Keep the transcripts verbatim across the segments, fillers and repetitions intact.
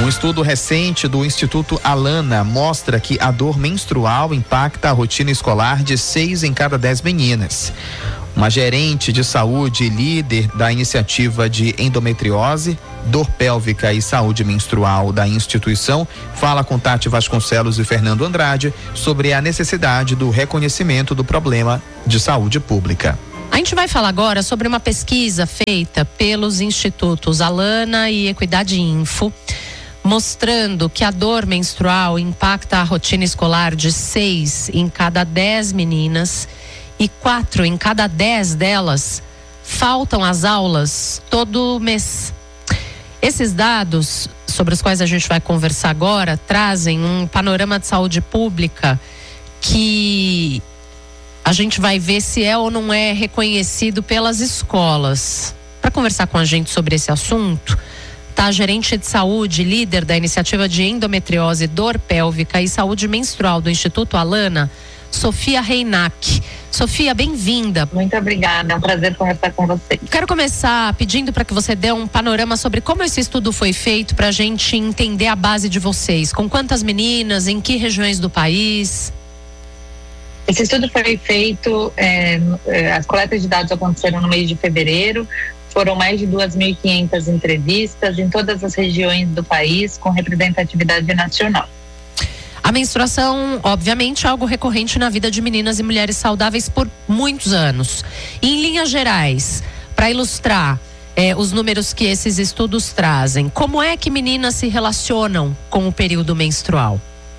Um estudo recente do Instituto Alana mostra que a dor menstrual impacta a rotina escolar de seis em cada dez meninas. Uma gerente de saúde e líder da iniciativa de endometriose, dor pélvica e saúde menstrual da instituição fala com Tati Vasconcelos e Fernando Andrade sobre a necessidade do reconhecimento do problema de saúde pública. A gente vai falar agora sobre uma pesquisa feita pelos institutos Alana e Equidade Info, mostrando que a dor menstrual impacta a rotina escolar de seis em cada dez meninas e quatro em cada dez delas faltam às aulas todo mês. Esses dados, sobre os quais a gente vai conversar agora, trazem um panorama de saúde pública que a gente vai ver se é ou não é reconhecido pelas escolas. Para conversar com a gente sobre esse assunto, tá a gerente de saúde, líder da iniciativa de endometriose, dor pélvica e saúde menstrual do Instituto Alana, Sofia Reinach. Sofia, bem-vinda. Muito obrigada, é um prazer conversar com você. Quero começar pedindo para que você dê um panorama sobre como esse estudo foi feito, para a gente entender a base de vocês. Com quantas meninas, em que regiões do país? Esse estudo foi feito, é, as coletas de dados aconteceram no mês de fevereiro, foram mais de duas mil e quinhentas entrevistas em todas as regiões do país, com representatividade nacional. A menstruação, obviamente, é algo recorrente na vida de meninas e mulheres saudáveis por muitos anos. E, em linhas gerais, para ilustrar eh, os números que esses estudos trazem, como é que meninas se relacionam com o período menstrual?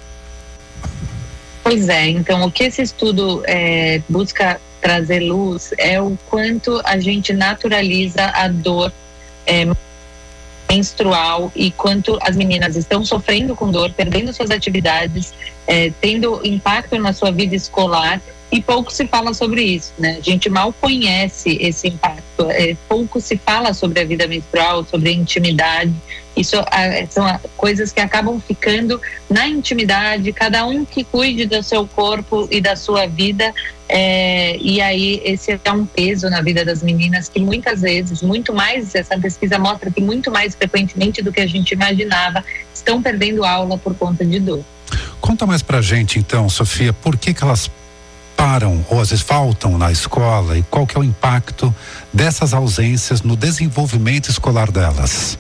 Pois é, então o que esse estudo é, busca trazer luz é o quanto a gente naturaliza a dor é, menstrual e quanto as meninas estão sofrendo com dor, perdendo suas atividades, é, tendo impacto na sua vida escolar, e pouco se fala sobre isso, né? A gente mal conhece esse impacto, é, pouco se fala sobre a vida menstrual, sobre a intimidade. Isso é, são coisas que acabam ficando na intimidade, cada um que cuide do seu corpo e da sua vida, é, e aí esse é um peso na vida das meninas que muitas vezes, muito mais, essa pesquisa mostra que muito mais frequentemente do que a gente imaginava, estão perdendo aula por conta de dor. Conta mais pra gente então, Sofia, por que que elas param ou às vezes faltam na escola e qual que é o impacto dessas ausências no desenvolvimento escolar delas?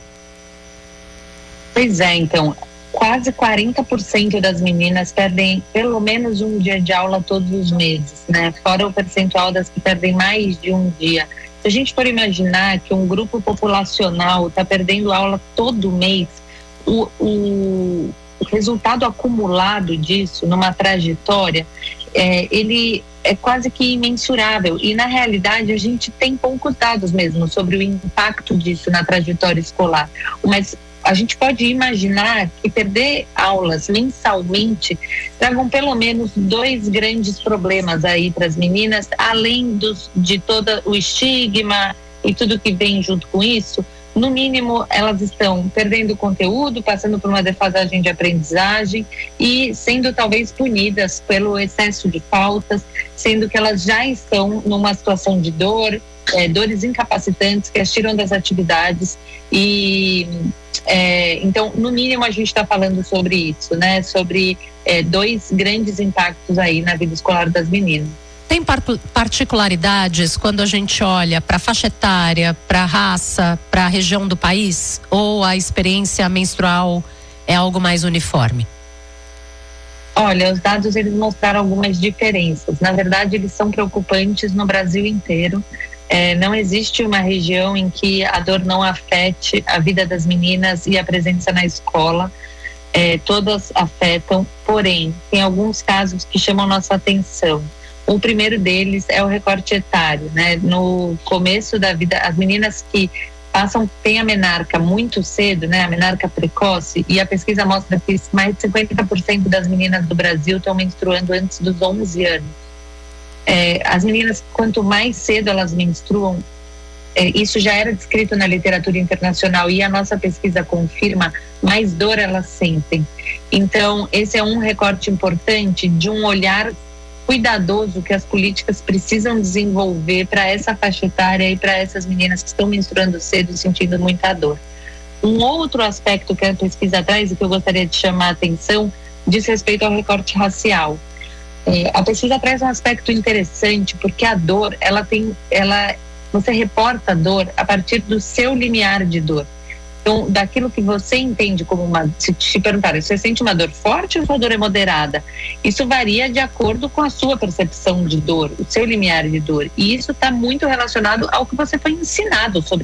Pois é, então, quase quarenta por cento das meninas perdem pelo menos um dia de aula todos os meses, né? Fora o percentual das que perdem mais de um dia. Se a gente for imaginar que um grupo populacional está perdendo aula todo mês, o, o, o resultado acumulado disso numa trajetória, é, ele é quase que imensurável. E, na realidade, a gente tem poucos dados mesmo sobre o impacto disso na trajetória escolar. Mas a gente pode imaginar que perder aulas mensalmente tragam pelo menos dois grandes problemas aí para as meninas, além dos, de todo o estigma e tudo que vem junto com isso. No mínimo, elas estão perdendo conteúdo, passando por uma defasagem de aprendizagem e sendo talvez punidas pelo excesso de faltas, sendo que elas já estão numa situação de dor, é, dores incapacitantes que as tiram das atividades. E é, então, no mínimo, a gente está falando sobre isso, né? Sobre é, dois grandes impactos aí na vida escolar das meninas. Tem particularidades quando a gente olha para a faixa etária, para a raça, para a região do país? Ou a experiência menstrual é algo mais uniforme? Olha, os dados eles mostraram algumas diferenças. Na verdade, eles são preocupantes no Brasil inteiro. É, não existe uma região em que a dor não afete a vida das meninas e a presença na escola. É, todas afetam, porém, tem alguns casos que chamam nossa atenção. O primeiro deles é o recorte etário, né? No começo da vida, as meninas que passam, têm a menarca muito cedo, né? A menarca precoce, e a pesquisa mostra que mais de cinquenta por cento das meninas do Brasil estão menstruando antes dos onze anos. É, as meninas, quanto mais cedo elas menstruam, é, isso já era descrito na literatura internacional e a nossa pesquisa confirma, mais dor elas sentem. Então, esse é um recorte importante de um olhar cuidadoso que as políticas precisam desenvolver para essa faixa etária e para essas meninas que estão menstruando cedo e sentindo muita dor. Um outro aspecto que a pesquisa traz e que eu gostaria de chamar a atenção diz respeito ao recorte racial. É, a pesquisa traz um aspecto interessante porque a dor, ela tem, ela, você reporta a dor a partir do seu limiar de dor. Então, daquilo que você entende como uma... Se te perguntarem, você sente uma dor forte ou sua dor é moderada? Isso varia de acordo com a sua percepção de dor, o seu limiar de dor. E isso está muito relacionado ao que você foi ensinado sobre